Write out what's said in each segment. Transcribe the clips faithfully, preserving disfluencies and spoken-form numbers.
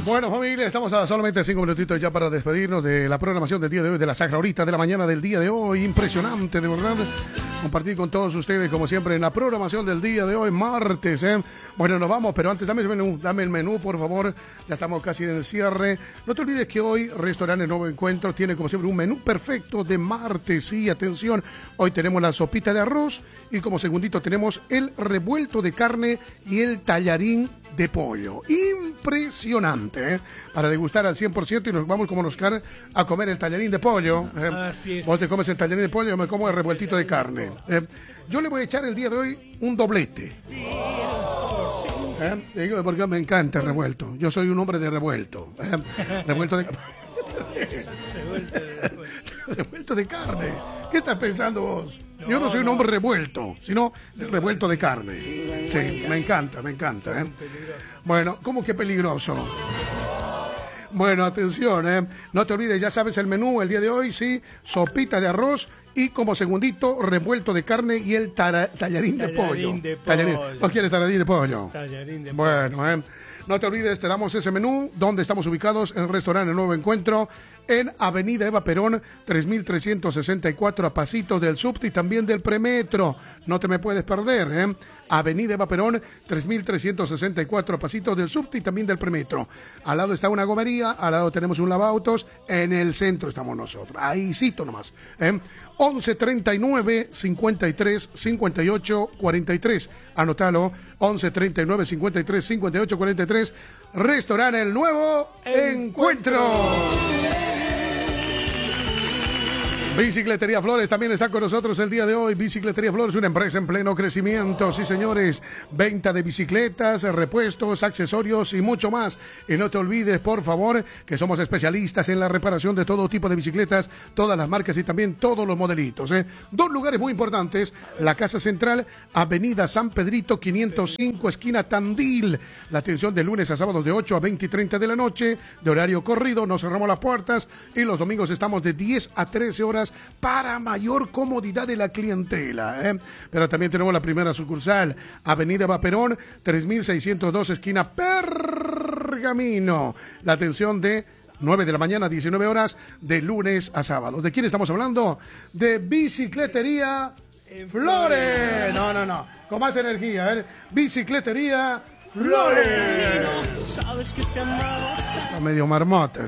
Bueno, familia, estamos a solamente cinco minutitos ya para despedirnos de la programación del día de hoy, de la Sacra Horita de la mañana del día de hoy. Impresionante, de verdad, compartir con todos ustedes, como siempre, en la programación del día de hoy, martes, ¿eh? Bueno, nos vamos, pero antes dame el menú, dame el menú, por favor. Ya estamos casi en el cierre. No te olvides que hoy Restaurante Nuevo Encuentro tiene, como siempre, un menú perfecto de martes. Sí, atención, hoy tenemos la sopita de arroz y como segundito tenemos el revuelto de carne y el tallarín de pollo. Impresionante, ¿eh? Para degustar al cien por ciento y nos vamos como Oscar a comer el tallarín de pollo. ¿eh? Así es. Vos te comes el tallarín de pollo, yo me como el revueltito de carne. ¿eh? Yo le voy a echar el día de hoy un doblete. ¿Eh? Digo, porque me encanta el revuelto. Yo soy un hombre de revuelto. ¿eh? Revuelto de revuelto de carne. ¿Qué estás pensando vos? No, Yo no soy un hombre no. revuelto, sino revuelto de carne. Sí, me encanta, me encanta. ¿eh? Bueno, ¿cómo que peligroso? Bueno, atención, ¿eh? No te olvides, ya sabes el menú el día de hoy, sí, sopita de arroz y como segundito, revuelto de carne y el tara, tallarín, tallarín de pollo. De pollo. Tallarín. ¿No quieres tallarín de pollo? Tallarín de bueno, pollo. ¿eh? No te olvides, te damos ese menú, donde estamos ubicados en el Restaurante Nuevo Encuentro, en Avenida Eva Perón, tres mil trescientos sesenta y cuatro, a pasitos del subte y también del premetro. No te me puedes perder, ¿eh? Avenida Eva Perón, tres mil trescientos sesenta y cuatro, a pasitos del subte y también del premetro. Al lado está una gomería, al lado tenemos un lavautos, en el centro estamos nosotros. Ahí cito nomás, ¿eh? once treinta y nueve, cincuenta y tres, cincuenta y ocho, cuarenta y tres. Anótalo, once treinta y nueve, cincuenta y tres, cincuenta y ocho, cuarenta y tres. Restaurante El Nuevo Encuentro. Encuentro. Bicicletería Flores también está con nosotros el día de hoy. Bicicletería Flores, una empresa en pleno crecimiento. Sí, señores, venta de bicicletas, repuestos, accesorios y mucho más. Y no te olvides, por favor, que somos especialistas en la reparación de todo tipo de bicicletas, todas las marcas y también todos los modelitos. ¿eh? Dos lugares muy importantes, la Casa Central, Avenida San Pedrito quinientos cinco, esquina Tandil. La atención de lunes a sábados de ocho a veinte y treinta de la noche, de horario corrido, nos cerramos las puertas y los domingos estamos de diez a trece horas para mayor comodidad de la clientela. ¿eh? Pero también tenemos la primera sucursal, Avenida Vaperón, tres mil seiscientos dos, esquina Pergamino. La atención de nueve de la mañana a diecinueve horas, de lunes a sábado. ¿De quién estamos hablando? De Bicicletería Flores. No, no, no. Con más energía. ¿eh? Bicicletería Flores. Sabes que te amaba. Está medio marmota.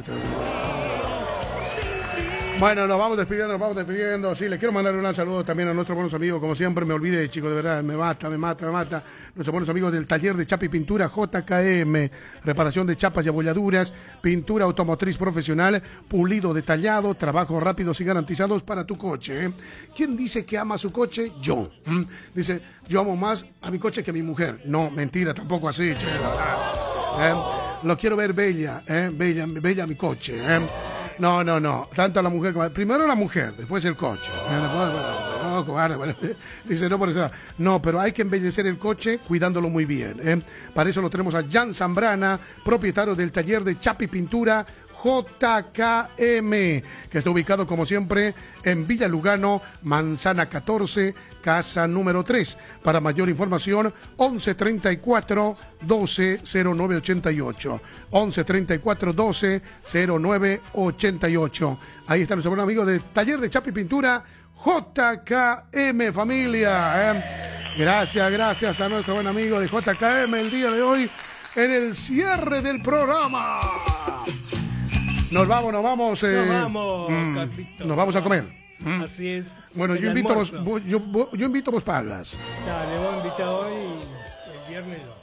Bueno, nos vamos despidiendo, nos vamos despidiendo. Sí, le quiero mandar un saludo también a nuestros buenos amigos. Como siempre, me olvidé, chicos, de verdad, me mata, me mata, me mata. Nuestros buenos amigos del taller de chapa y pintura J K M. Reparación de chapas y abolladuras, pintura automotriz profesional, pulido detallado, trabajos rápidos y garantizados para tu coche. ¿eh? ¿Quién dice que ama su coche? Yo. ¿Mm? Dice, yo amo más a mi coche que a mi mujer. No, mentira, tampoco así, che, ¿eh? Lo quiero ver bella, ¿eh? Bella, bella mi coche, ¿eh? No, no, no. Tanto la mujer como... Primero la mujer, después el coche. No, cobarde. Dice, no, por eso. No, pero hay que embellecer el coche cuidándolo muy bien. ¿eh? Para eso lo tenemos a Jan Zambrana, propietario del taller de chapa y pintura J K M, que está ubicado como siempre en Villa Lugano, Manzana catorce, casa número tres. Para mayor información, once treinta y cuatro, doce, cero nueve ochenta y ocho. once treinta y cuatro, doce, cero nueve ochenta y ocho. Ahí está nuestro buen amigo de Taller de Chapa y Pintura, J K M, familia. ¿eh? Gracias, gracias a nuestro buen amigo de J K M el día de hoy en el cierre del programa. Nos vamos, nos vamos. Eh, nos vamos, mm, Carlito. Nos vamos a comer. Mm. Así es. Bueno, yo invito, vos, vos, yo, vos, yo invito, vos pagas. Dale, vos invita hoy y el viernes no.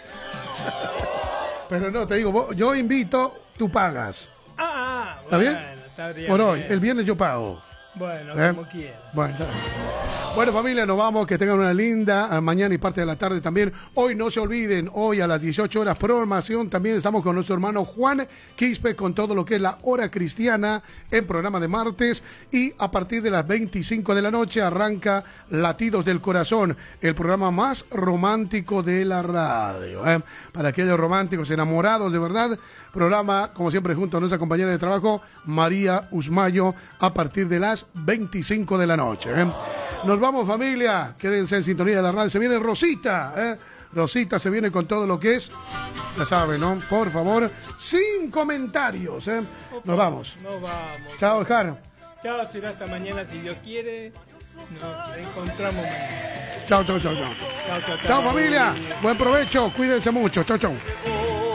Pero no, te digo, vos, yo invito, tú pagas. Ah, ¿Está bueno, bien? Está bien. Por hoy, el viernes yo pago. Bueno, ¿Eh? como quieras. Bueno, bueno, familia, nos vamos, que tengan una linda mañana y parte de la tarde también. Hoy no se olviden, hoy a las dieciocho horas, programación, también estamos con nuestro hermano Juan Quispe con todo lo que es la hora cristiana en programa de martes, y a partir de las veinticinco de la noche arranca Latidos del Corazón, el programa más romántico de la radio, ¿eh? Para aquellos románticos enamorados de verdad, programa como siempre junto a nuestra compañera de trabajo María Usmayo a partir de las veinticinco de la noche. ¿eh? Nos vamos, familia, quédense en sintonía de la radio, se viene Rosita, ¿eh? Rosita se viene con todo lo que es, ya sabe, ¿no? Por favor, sin comentarios, ¿eh? Nos vamos. Nos vamos. Chao, Oscar. Chao, será hasta mañana si Dios quiere. Nos encontramos mañana. Chao, chao, chao, chao. Chao, chao, Chao, familia. Buen provecho. Cuídense mucho. Chao, chao.